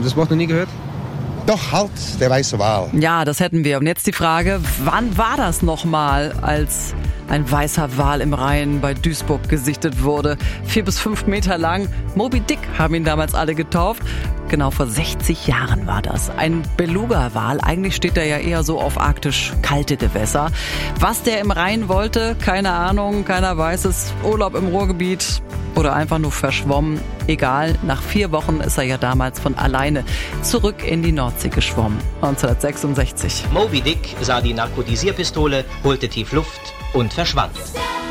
Das Wort noch nie gehört? Doch, halt, der weiße Wal. Ja, das hätten wir. Und jetzt die Frage, wann war das nochmal, als ein weißer Wal im Rhein bei Duisburg gesichtet wurde? 4 bis 5 Meter lang. Moby Dick haben ihn damals alle getauft. Genau vor 60 Jahren war das. Ein Beluga-Wal. Eigentlich steht er ja eher so auf arktisch kalte Gewässer. Was der im Rhein wollte, keine Ahnung, keiner weiß es. Urlaub im Ruhrgebiet oder einfach nur verschwommen. Egal, nach 4 Wochen ist er ja damals von alleine zurück in die Nordsee geschwommen. 1966. Moby Dick sah die Narkotisierpistole, holte tief Luft und verschwand.